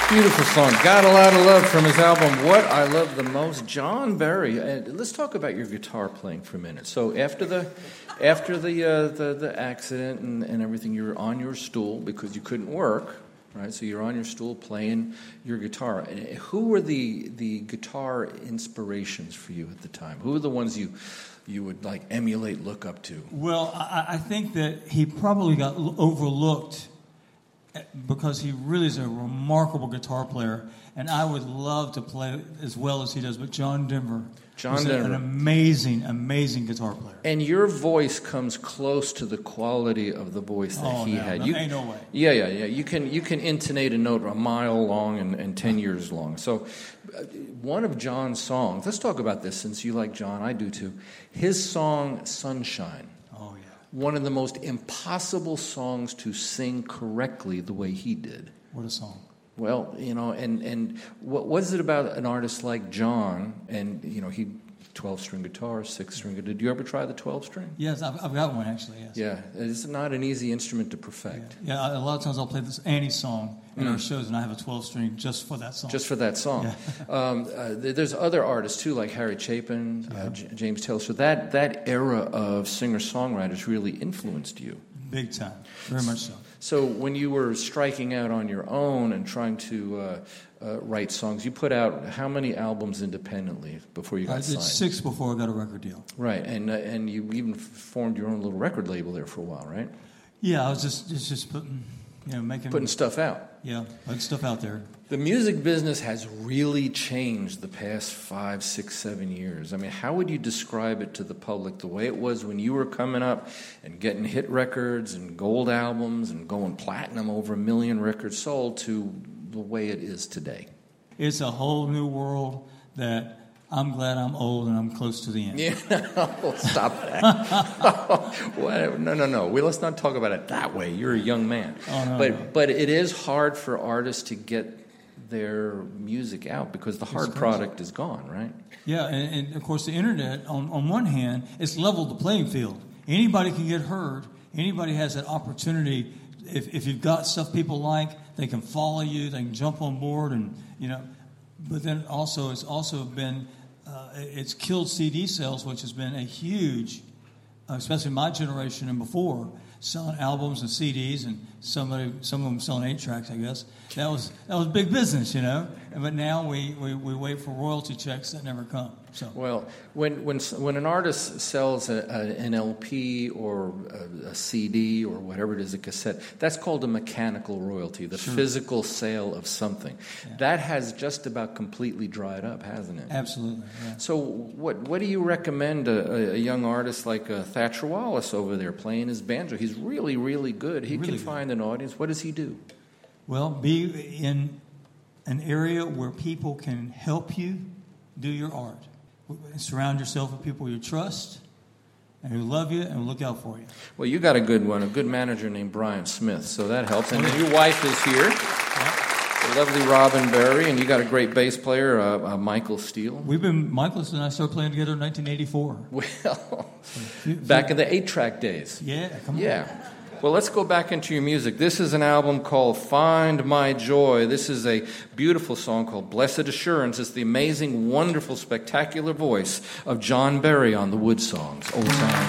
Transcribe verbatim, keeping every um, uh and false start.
Beautiful song. Got a Lot of Love from his album, What I Love the Most, John Barry. And let's talk about your guitar playing for a minute. So after the after the uh, the, the accident and, and everything, you were on your stool because you couldn't work, right? So you're on your stool playing your guitar. And who were the the guitar inspirations for you at the time? Who were the ones you you would like emulate, look up to? Well, I, I think that he probably got overlooked because he really is a remarkable guitar player, and I would love to play as well as he does. But John Denver, John was Denver, an amazing, amazing guitar player. And your voice comes close to the quality of the voice that oh, he no, had. No, you, ain't no way. Yeah, yeah, yeah. You can you can intonate a note a mile long and, and ten years long. So, uh, one of John's songs. Let's talk about this since you like John. I do too. His song "Sunshine." One of the most impossible songs to sing correctly the way he did. What a song. Well, you know, and, and what was it about an artist like John, and, you know, he twelve-string guitar, six-string guitar. Did you ever try the twelve-string? Yes, I've, I've got one, actually, yes. Yeah, it's not an easy instrument to perfect. Yeah, yeah a lot of times I'll play this Annie song in mm. our shows, and I have a twelve-string just for that song. Just for that song. Yeah. um, uh, there's other artists, too, like Harry Chapin, yeah. uh, J- James Taylor. So that, that era of singer-songwriters really influenced you. Big time. Very much so. So when you were striking out on your own and trying to uh, uh, write songs, you put out how many albums independently before you got I did signed? six before I got a record deal. Right, and uh, and you even formed your own little record label there for a while, right? Yeah, I was just just, just putting, you know, making putting stuff out. Yeah, putting stuff out there. The music business has really changed the past five, six, seven years. I mean, how would you describe it to the public, the way it was when you were coming up and getting hit records and gold albums and going platinum, over a million records sold, to the way it is today? It's a whole new world that I'm glad I'm old and I'm close to the end. Yeah, oh, stop that. What? No, no, no. We, let's not talk about it that way. You're a young man. Oh, no, but no. but it is hard for artists to get their music out because the hard product is gone, right? Yeah, and, and of course the internet, on, on one hand, it's leveled the playing field. Anybody can get heard. Anybody has that opportunity. If, if you've got stuff people like, they can follow you, they can jump on board, and, you know. But then also, it's also been, uh, it's killed C D sales, which has been a huge, uh, especially my generation and before, selling albums and C Ds, and somebody, some of them selling eight tracks, I guess. That was that was big business, you know. But now we, we, we wait for royalty checks that never come. So well, when when when an artist sells a, a, an L P or a, a C D or whatever it is, a cassette, that's called a mechanical royalty, the sure. physical sale of something. Yeah. That has just about completely dried up, hasn't it? Absolutely. Yeah. So what what do you recommend a, a young artist like uh, Thatcher Wallace over there playing his banjo? He's really, really good. He really can good. find an audience. What does he do? Well, be in an area where people can help you do your art. Surround yourself with people you trust and who love you and will look out for you. Well, you got a good one, a good manager named Brian Smith, so that helps. And your wife is here, yeah. the lovely Robin Berry, and you got a great bass player, uh, uh, Michael Steele. We've been, Michael and I started playing together in nineteen eighty-four. Well, so, back in the eight-track days. Yeah, come on. Yeah. Well, let's go back into your music. This is an album called Find My Joy. This is a beautiful song called Blessed Assurance. It's the amazing, wonderful, spectacular voice of John Barry on the Wood Songs. Old Time.